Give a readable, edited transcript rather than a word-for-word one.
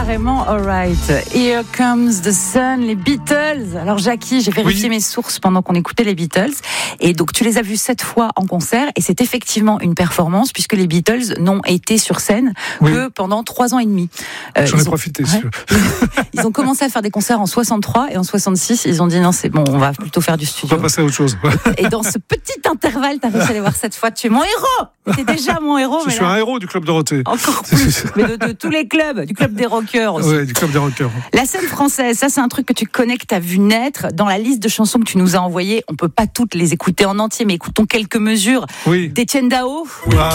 carrément alright. Here comes the sun, les Beatles. Alors Jackie, j'ai vérifié mes sources pendant qu'on écoutait les Beatles. Et donc tu les as vus 7 fois en concert. Et c'est effectivement une performance puisque les Beatles n'ont été sur scène que pendant 3 ans et demi. J'en ai profité. Ils ont commencé à faire des concerts en 63 et en 66, ils ont dit non, c'est bon, on va plutôt faire du studio. On va passer à autre chose. Et dans ce petit intervalle, t'as réussi à les voir 7 fois. Tu es mon héros. T'es déjà mon héros. Je suis un héros du Club Dorothée. Encore plus. Mais de tous les clubs, du Club des rockers aussi. Oui, du Club des rockers. La scène française, ça c'est un truc que tu connais, que tu as vu naître. Dans la liste de chansons que tu nous as envoyées, on peut pas toutes les écouter en entier, mais écoutons quelques mesures d'Étienne Dao. Wow.